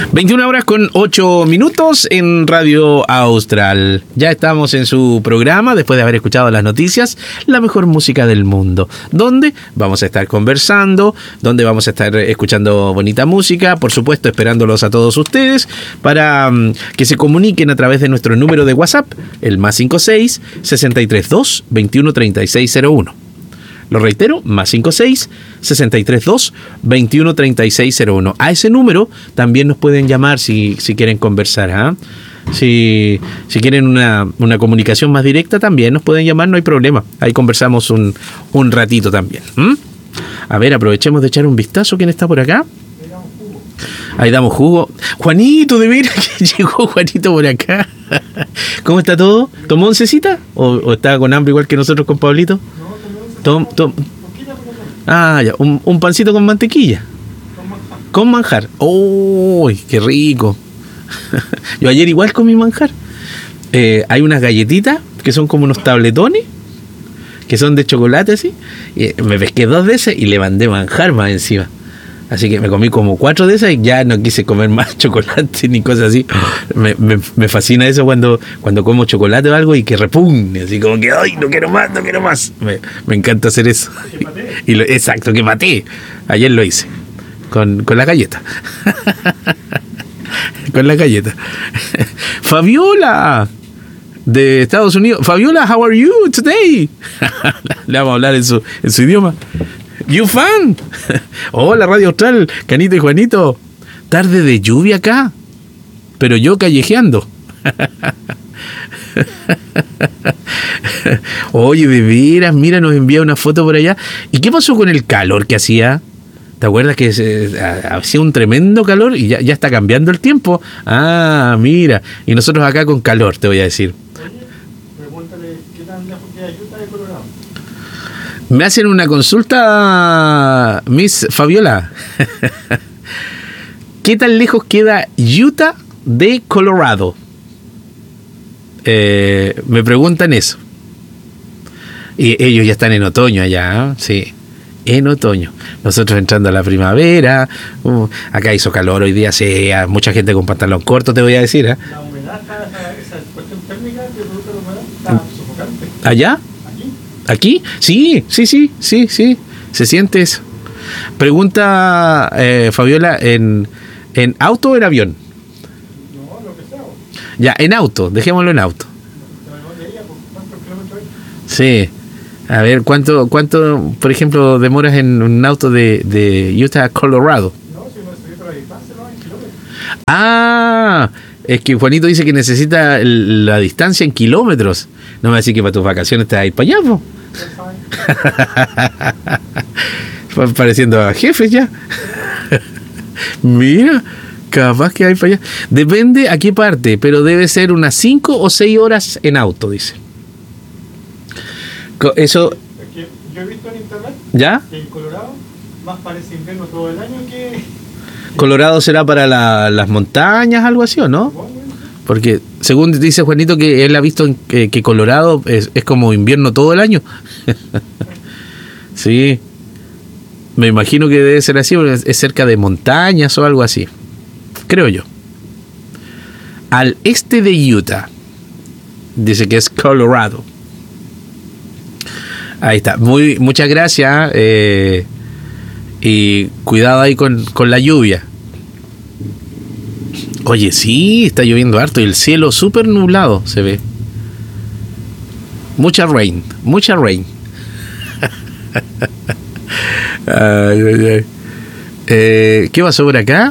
21 horas con 8 minutos en Radio Austral. Ya estamos en su programa, después de haber escuchado las noticias, la mejor música del mundo, donde vamos a estar conversando, donde vamos a estar escuchando bonita música, por supuesto esperándolos a todos ustedes para que se comuniquen a través de nuestro número de WhatsApp, el +56 632 21 36 01. Lo reitero, +56 632 21 36 01. A ese número también nos pueden llamar si quieren conversar. Si quieren una comunicación más directa, también nos pueden llamar, no hay problema. Ahí conversamos un ratito también. A ver, aprovechemos de echar un vistazo. ¿Quién está por acá? Ahí damos jugo. Juanito, de veras que llegó Juanito por acá. ¿Cómo está todo? ¿Tomó oncecita? ¿O estaba con hambre igual que nosotros con Pablito? Ya, un pancito con mantequilla. Con manjar. ¡Uy, qué rico! Yo ayer igual comí manjar. Hay unas galletitas que son como unos tabletones, que son de chocolate así. Me pesqué 2 de esas y le mandé manjar más encima. Así que me comí como 4 de esas y ya no quise comer más chocolate ni cosas así. Me fascina eso cuando como chocolate o algo y que repugne, así como que ¡ay, no quiero más! Me encanta hacer eso. Exacto, que maté. Ayer lo hice con la galleta. Con la galleta. Fabiola de Estados Unidos. Fabiola, how are you today? Le vamos a hablar en su idioma. You fan. Hola, Radio Austral, Canito y Juanito. Tarde de lluvia acá, pero yo callejeando. Oye, de veras, mira, nos envía una foto por allá. ¿Y qué pasó con el calor que hacía? ¿Te acuerdas que hacía un tremendo calor y ya está cambiando el tiempo? Ah, mira. Y nosotros acá con calor, te voy a decir. Pregúntale qué tan lejos queda Utah de Colorado. Me hacen una consulta, Miss Fabiola. ¿Qué tan lejos queda Utah de Colorado? Me preguntan eso. Y ellos ya están en otoño allá, ¿eh? Sí, en otoño. Nosotros entrando a la primavera. Acá hizo calor hoy día, sí, mucha gente con pantalón corto, te voy a decir. La humedad, esa cuestión térmica que produce la humedad, está sofocante. ¿Allá? ¿Aquí? Sí. Se siente eso. Pregunta Fabiola, ¿en auto o en avión? No, lo que sea. Ya, en auto, dejémoslo en auto. ¿Cuántos kilómetros hay? Sí. A ver, ¿cuánto por ejemplo, demoras en un auto de Utah a Colorado? No, si no se la distancia, no, en kilómetros. Ah, es que Juanito dice que necesita la distancia en kilómetros. No me va a decir que para tus vacaciones te vas a ir para allá, ¿no? Pareciendo a jefes ya. Mira, capaz que hay para allá. Depende a qué parte, pero debe ser unas 5 o 6 horas en auto, dice. Eso. Es que yo he visto en internet, ¿Ya? que en Colorado más parece invierno todo el año que... Colorado será para las montañas, algo así, ¿o no? Porque según dice Juanito que él ha visto que Colorado es como invierno todo el año. Sí. Me imagino que debe ser así porque es cerca de montañas o algo así. Creo yo. Al este de Utah. Dice que es Colorado. Ahí está. Muchas gracias. Y cuidado ahí con la lluvia. Oye, sí, está lloviendo harto y el cielo súper nublado se ve. Mucha rain. Ay. ¿Qué pasó por acá?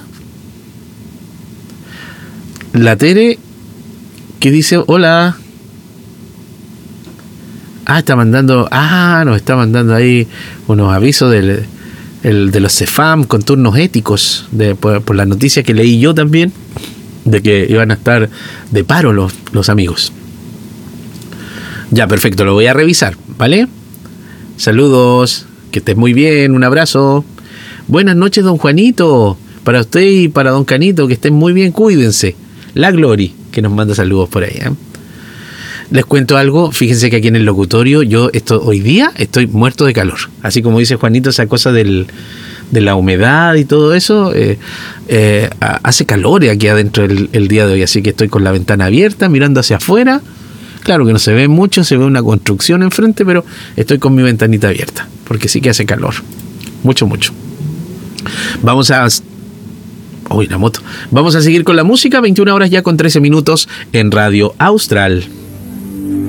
La Tere, que dice, hola. Nos está mandando ahí unos avisos de los CEFAM con turnos éticos, por las noticias que leí yo también, de que iban a estar de paro los amigos. Ya, perfecto, lo voy a revisar, ¿vale? Saludos, que estés muy bien, un abrazo. Buenas noches, don Juanito, para usted y para don Canito, que estén muy bien, cuídense. La Glory, que nos manda saludos por ahí, ¿eh? Les cuento algo, fíjense que aquí en el locutorio hoy día estoy muerto de calor, así como dice Juanito, esa cosa del de la humedad y todo eso, hace calor aquí adentro el día de hoy, así que estoy con la ventana abierta, mirando hacia afuera. Claro que no se ve mucho, se ve una construcción enfrente, pero estoy con mi ventanita abierta, porque sí que hace calor, mucho. Vamos a... Uy, la moto. Vamos a seguir con la música, 21 horas ya con 13 minutos en Radio Austral.